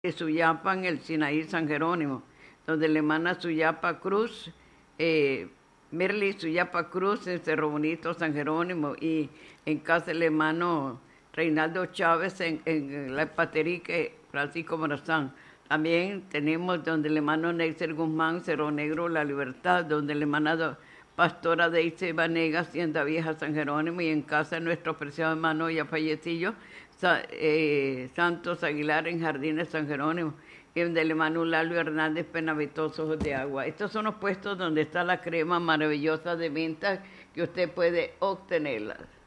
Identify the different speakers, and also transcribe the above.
Speaker 1: de Suyapa en el Sinaí San Jerónimo, donde la hermana Suyapa Cruz, Merly Suyapa Cruz en Cerro Bonito San Jerónimo, y en casa del hermano Reinaldo Chávez en la Paterique Francisco Morazán. También tenemos donde el hermano Neiser Guzmán, Cerro Negro, La Libertad, donde la hermana pastora Deise Vanega, Hacienda Vieja San Jerónimo, y en casa de nuestro preciado hermano ya fallecido, Santos Aguilar en Jardines San Jerónimo, y donde el hermano Lalo Hernández Penavitoso Ojos de Agua. Estos son los puestos donde está la crema maravillosa de venta que usted puede obtenerla.